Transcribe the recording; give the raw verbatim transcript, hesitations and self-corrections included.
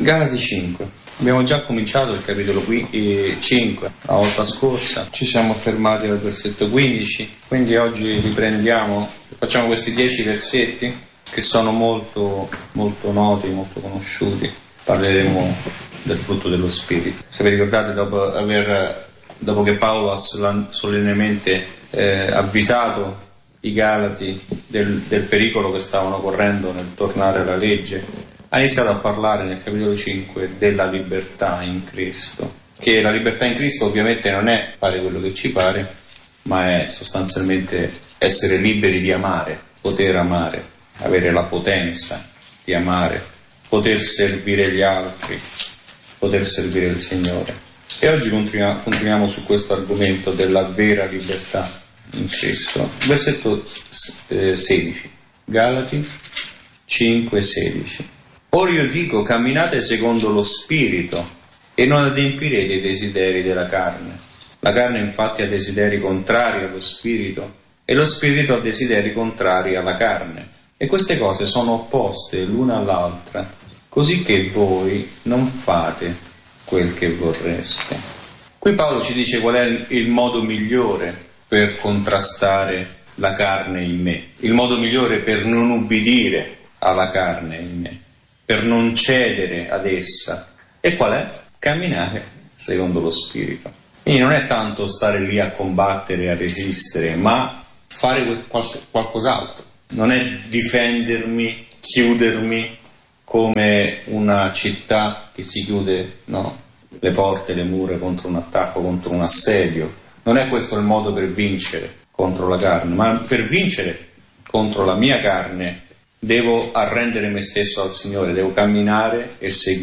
Galati cinque. Abbiamo già cominciato il capitolo cinque la volta scorsa, ci siamo fermati al versetto quindici, quindi oggi riprendiamo, facciamo questi dieci versetti che sono molto, molto noti, molto conosciuti. Parleremo del frutto dello Spirito. Se vi ricordate, dopo, aver, dopo che Paolo ha solennemente eh, avvisato i Galati del, del pericolo che stavano correndo nel tornare alla legge, ha iniziato a parlare nel capitolo cinque della libertà in Cristo, che la libertà in Cristo ovviamente non è fare quello che ci pare, ma è sostanzialmente essere liberi di amare, poter amare, avere la potenza di amare, poter servire gli altri, poter servire il Signore. E oggi continuiamo, continuiamo su questo argomento della vera libertà in Cristo. Versetto eh, sedici, Galati cinque sedici. Ora io dico, camminate secondo lo Spirito e non adempirete i desideri della carne. La carne infatti ha desideri contrari allo Spirito e lo Spirito ha desideri contrari alla carne. E queste cose sono opposte l'una all'altra, così che voi non fate quel che vorreste. Qui Paolo ci dice qual è il modo migliore per contrastare la carne in me, il modo migliore per non ubbidire alla carne in me, per non cedere ad essa. E qual è? Camminare secondo lo Spirito. Quindi non è tanto stare lì a combattere, a resistere, ma fare qual- qualcos'altro. Non è difendermi, chiudermi come una città che si chiude, no, le porte, le mura contro un attacco, contro un assedio. Non è questo il modo per vincere contro la carne, ma per vincere contro la mia carne devo arrendere me stesso al Signore, devo camminare e seguire